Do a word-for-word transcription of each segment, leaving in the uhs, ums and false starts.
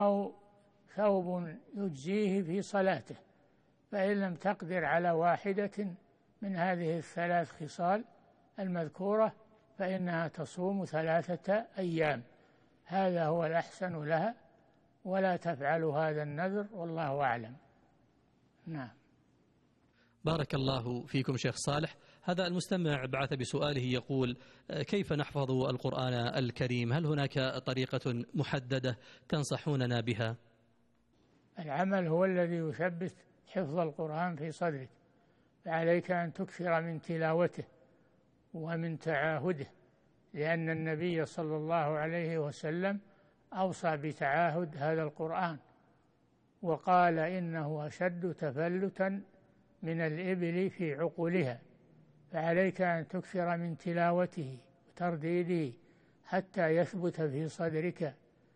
أو ثوب يجزيه في صلاته، فإن لم تقدر على واحدة من هذه الثلاث خصال المذكورة فإنها تصوم ثلاثة أيام، هذا هو الأحسن لها، ولا تفعل هذا النذر، والله أعلم. نعم. بارك الله فيكم شيخ صالح. هذا المستمع بعث بسؤاله يقول: كيف نحفظ القرآن الكريم؟ هل هناك طريقة محددة تنصحوننا بها؟ العمل هو الذي يثبت حفظ القرآن في صدرك، فعليك أن تكثر من تلاوته ومن تعاهده، لأن النبي صلى الله عليه وسلم أوصى بتعاهد هذا القرآن، وقال إنه أشد تفلتا من الإبل في عقولها، فعليك أن تكثر من تلاوته وترديده حتى يثبت في صدرك،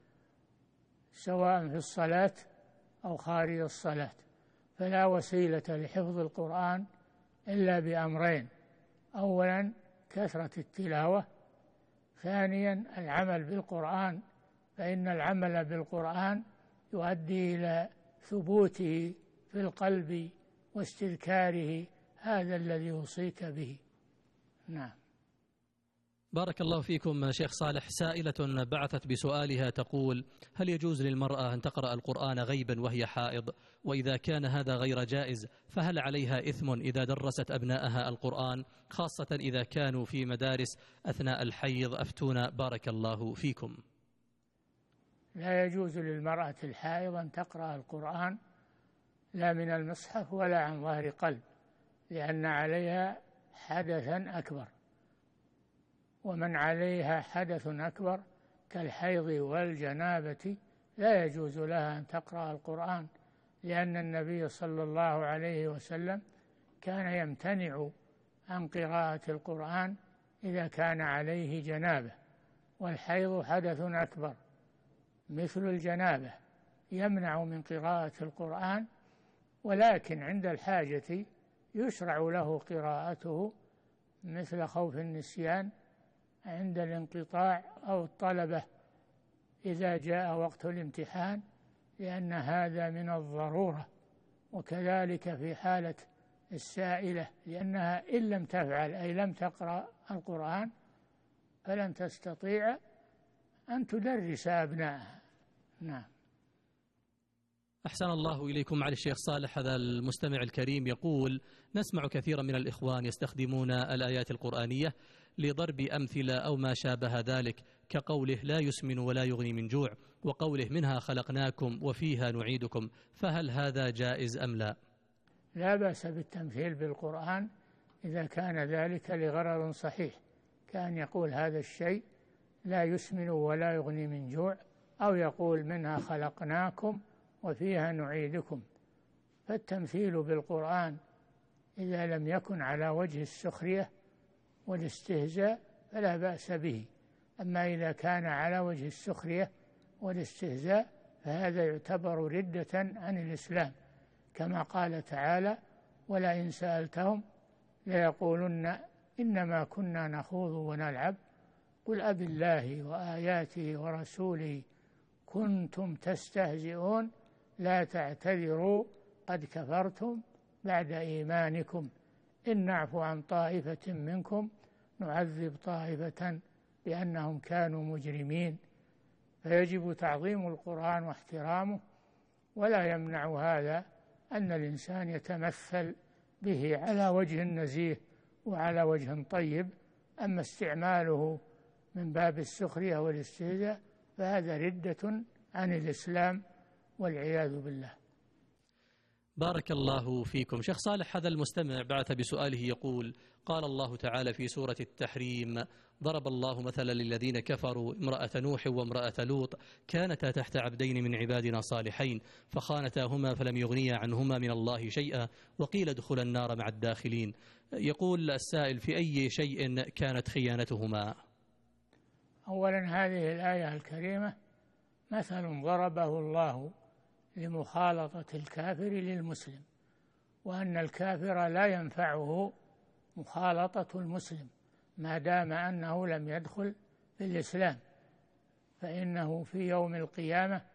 سواء في الصلاة أو خارج الصلاة. فلا وسيلة لحفظ القرآن إلا بأمرين: أولا كثرة التلاوة، ثانيا العمل بالقرآن، فإن العمل بالقرآن يؤدي إلى ثبوته في القلب واستذكاره، هذا الذي يوصيك به. نعم. بارك الله فيكم شيخ صالح. سائلة بعثت بسؤالها تقول: هل يجوز للمرأة أن تقرأ القرآن غيبا وهي حائض؟ وإذا كان هذا غير جائز فهل عليها إثم إذا درست أبنائها القرآن، خاصة إذا كانوا في مدارس أثناء الحيض؟ أفتونا بارك الله فيكم. لا يجوز للمرأة الحائض أن تقرأ القرآن لا من المصحف ولا عن ظهر قلب، لأن عليها حدثا أكبر، ومن عليها حدث أكبر كالحيض والجنابة لا يجوز لها أن تقرأ القرآن، لأن النبي صلى الله عليه وسلم كان يمتنع عن قراءة القرآن إذا كان عليه جنابة، والحيض حدث أكبر مثل الجنابة يمنع من قراءة القرآن، ولكن عند الحاجة يشرع له قراءته، مثل خوف النسيان عند الانقطاع أو الطلبة إذا جاء وقت الامتحان، لأن هذا من الضرورة، وكذلك في حالة السائلة، لأنها إن لم تفعل أي لم تقرأ القرآن فلن تستطيع أن تدرس أبنائها. نعم. أحسن الله إليكم على الشيخ صالح. هذا المستمع الكريم يقول: نسمع كثيرا من الإخوان يستخدمون الآيات القرآنية لضرب أمثلة أو ما شابه ذلك، كقوله لا يسمن ولا يغني من جوع، وقوله منها خلقناكم وفيها نعيدكم، فهل هذا جائز أم لا؟ لا بأس بالتمثيل بالقرآن إذا كان ذلك لغرض صحيح، كان يقول هذا الشيء لا يسمن ولا يغني من جوع، أو يقول منها خلقناكم وفيها نعيدكم. فالتمثيل بالقرآن إذا لم يكن على وجه السخرية والاستهزاء فلا بأس به، أما إذا كان على وجه السخرية والاستهزاء فهذا يعتبر ردة عن الإسلام، كما قال تعالى: ولئن سألتهم ليقولن إنما كنا نخوض ونلعب قل أب الله وآياته ورسوله كنتم تستهزئون لا تعتذروا قد كفرتم بعد إيمانكم إن نعفو عن طائفة منكم نعذب طائفة بأنهم كانوا مجرمين. فيجب تعظيم القرآن واحترامه، ولا يمنع هذا أن الإنسان يتمثل به على وجه نزيه وعلى وجه طيب، أما استعماله من باب السخرية والاستهزاء فهذا ردة عن الإسلام والعياذ بالله. بارك الله فيكم شيخ صالح. هذا المستمع بعث بسؤاله يقول: قال الله تعالى في سورة التحريم: ضرب الله مثلا للذين كفروا امرأة نوح وامرأة لوط كانتا تحت عبدين من عبادنا صالحين فخانتاهما فلم يغنيا عنهما من الله شيئا وقيل ادخلا النار مع الداخلين. يقول السائل: في أي شيء كانت خيانتهما؟ أولا هذه الآية الكريمة مثل ضربه الله لمخالطة الكافر للمسلم، وأن الكافر لا ينفعه مخالطة المسلم ما دام أنه لم يدخل في الإسلام، فإنه في يوم القيامة